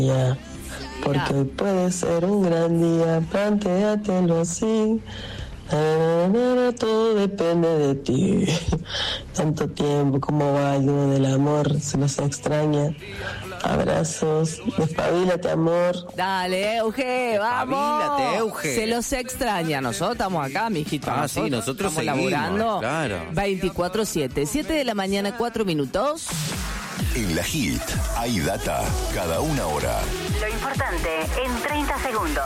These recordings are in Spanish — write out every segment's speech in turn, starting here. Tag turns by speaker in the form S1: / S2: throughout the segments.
S1: Porque hoy puede ser un gran día, plantéatelo así. Todo depende de ti. Tanto tiempo como va el dúo del amor, se nos extraña. Abrazos, despabilate, amor.
S2: Dale, Euge, vamos.
S3: Despabilate, Euge.
S2: Se los extraña. Nosotros estamos acá, mijito.
S3: Sí, nosotros
S2: estamos
S3: seguimos,
S2: laburando.
S3: claro.
S2: 24/7, 7 de la mañana, 4 minutos.
S4: En la Hit hay data cada una hora.
S5: Lo importante en 30 segundos.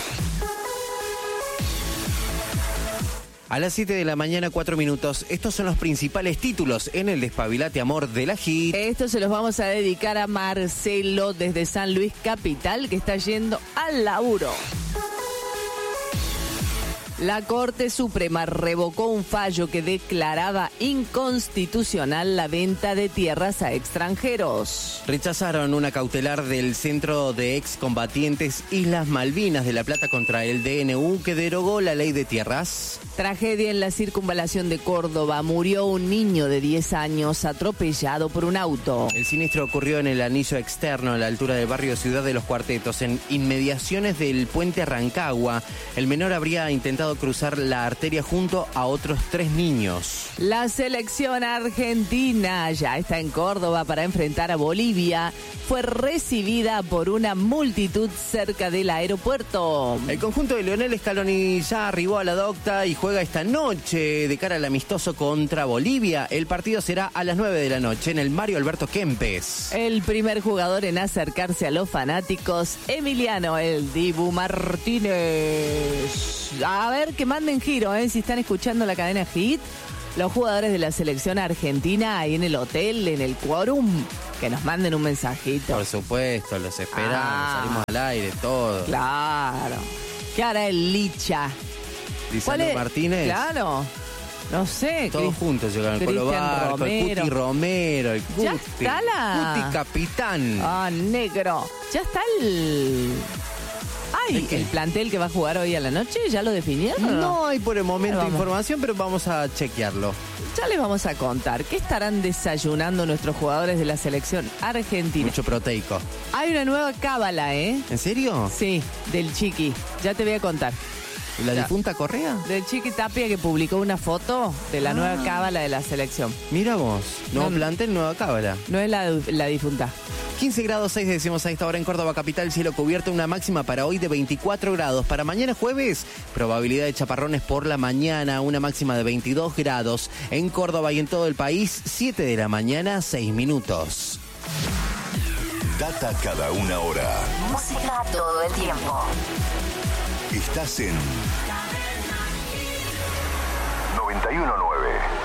S3: A las 7 de la mañana, 4 minutos. Estos son los principales títulos en el Despabilate Amor de la Hit.
S2: Esto se los vamos a dedicar a Marcelo desde San Luis Capital, que está yendo al laburo. La Corte Suprema revocó un fallo que declaraba inconstitucional la venta de tierras a extranjeros.
S3: Rechazaron una cautelar del Centro de Excombatientes Islas Malvinas de La Plata contra el DNU que derogó la ley de tierras.
S2: Tragedia en la circunvalación de Córdoba. Murió un niño de 10 años atropellado por un auto.
S3: El siniestro ocurrió en el anillo externo a la altura del barrio Ciudad de los Cuartetos, en inmediaciones del puente Rancagua. El menor habría intentado cruzar la arteria junto a otros 3 niños.
S2: La selección argentina ya está en Córdoba para enfrentar a Bolivia. Fue recibida por una multitud cerca del aeropuerto.
S3: El conjunto de Lionel Scaloni ya arribó a la docta y juega esta noche de cara al amistoso contra Bolivia. El partido será a las 9 de la noche en el Mario Alberto Kempes.
S2: El primer jugador en acercarse a los fanáticos, Emiliano El Dibu Martínez. A ver, que manden giro, si están escuchando la cadena Hit. Los jugadores de la selección argentina ahí en el hotel, en el quórum, que nos manden un mensajito.
S3: Por supuesto, los esperamos, salimos al aire, todo.
S2: Claro. ¿Qué hará el Licha?
S3: Lisandro Martínez.
S2: Claro. No sé.
S3: Todos juntos llegaron. El Colo Barco, el Cuti Romero, el Cuti.
S2: Ya está
S3: Cuti capitán.
S2: Ah, negro. Ya está el... Ay, ¿el plantel que va a jugar hoy a la noche? ¿Ya lo definieron?
S3: No hay por el momento información, pero vamos a chequearlo.
S2: Ya les vamos a contar. ¿Qué estarán desayunando nuestros jugadores de la selección argentina?
S3: Mucho proteico.
S2: Hay una nueva cábala, ¿eh?
S3: ¿En serio?
S2: Sí, del Chiqui. Ya te voy a contar.
S3: ¿La difunta Correa?
S2: Del Chiqui Tapia, que publicó una foto de la nueva cábala de la selección.
S3: Mira vos, nuevo plantel, nueva cábala.
S2: No es la difunta.
S3: 15 grados 6 decimos a esta hora en Córdoba capital, cielo cubierto, una máxima para hoy de 24 grados. Para mañana jueves, probabilidad de chaparrones por la mañana, una máxima de 22 grados. En Córdoba y en todo el país, 7 de la mañana, 6 minutos.
S4: Data cada una hora.
S5: Música todo el tiempo.
S4: Estás en 91.9.